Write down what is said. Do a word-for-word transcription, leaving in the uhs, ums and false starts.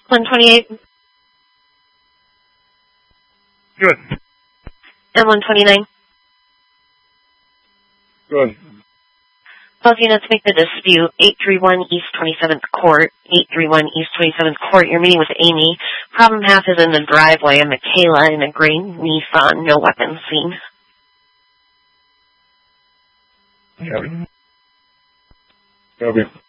one twenty-eight. Good. And one twenty-nine. Good. Both units make the dispute. eight three one East twenty-seventh Court. eight three one East twenty-seventh Court. You're meeting with Amy. Problem half is in the driveway of Michaela in a gray Nissan. No weapons seen. Copy. Copy.